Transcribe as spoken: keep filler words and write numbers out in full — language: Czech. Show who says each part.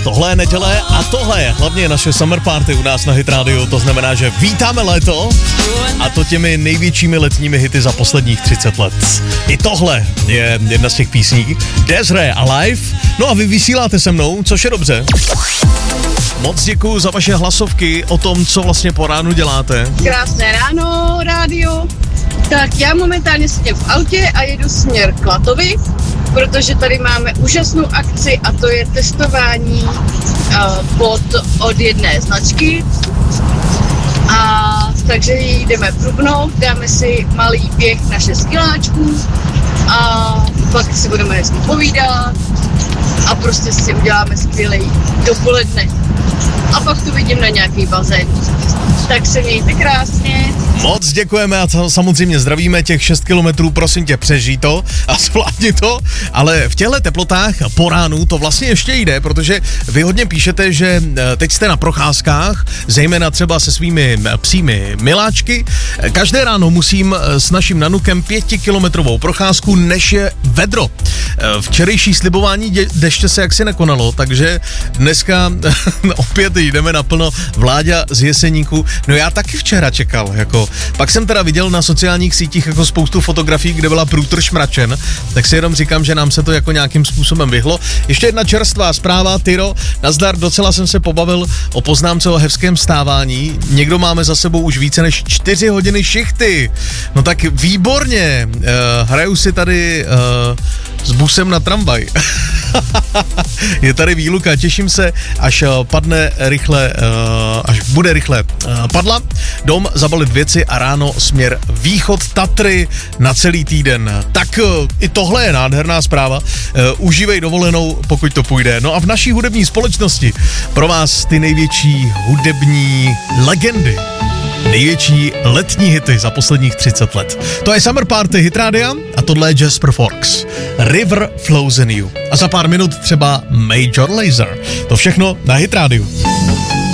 Speaker 1: Tohle je neděle a tohle je hlavně naše summer party u nás na Hit Radio. To znamená, že vítáme léto a to těmi největšími letními hity za posledních třicet let. I tohle je jedna z těch písní. Desiree Alive. No a vy vysíláte se mnou, což je dobře. Moc děkuju za vaše hlasovky o tom, co vlastně po ránu děláte.
Speaker 2: Krásné ráno, rádio. Tak já momentálně sedím v autě a jedu směr k Klatovi, protože tady máme úžasnou akci a to je testování uh, bod od jedné značky. A takže jdeme prubnout, dáme si malý běh na šest kiláčků a pak si budeme hezky povídat a prostě si uděláme skvělej dopoledne. A pak tu vidím na nějaký bazén. Tak se mějte krásně.
Speaker 1: Moc děkujeme a samozřejmě zdravíme, těch šest kilometrů, prosím tě, přežij to a zvládni to, ale v těchto teplotách po ránu to vlastně ještě jde, protože vy hodně píšete, že teď jste na procházkách, zejména třeba se svými psími miláčky. Každé ráno musím s naším nanukem pětikilometrovou procházku, než je vedro. Včerejší slibování dě- deště se jaksi nekonalo, takže dneska opět jdeme naplno. Vláďa z Jeseníku. No já taky včera čekal, jako. Pak jsem teda viděl na sociálních sítích jako spoustu fotografií, kde byla průtrž mračen, tak si jenom říkám, že nám se to jako nějakým způsobem vyhlo. Ještě jedna čerstvá zpráva, Tyro, nazdar, docela jsem se pobavil o poznámce o hezkém stávání. Někdo máme za sebou už více než čtyři hodiny šichty. No tak výborně, uh, hraju si tady uh, s busem na tramvaj. Je tady výluka, těším se, až padne rychle, uh, až bude rychle uh, padla, dom, zabalit věci a ráno směr východ Tatry na celý týden. Tak uh, i tohle je nádherná zpráva. Uh, užívej dovolenou, pokud to půjde. No a v naší hudební společnosti pro vás ty největší hudební legendy. Největší letní hity za posledních třicet let. To je Summer Party Hit Radia a tohle je Jasper Fox. River Flows in You. A za pár minut třeba Major Lazer. To všechno na Hit Radiu.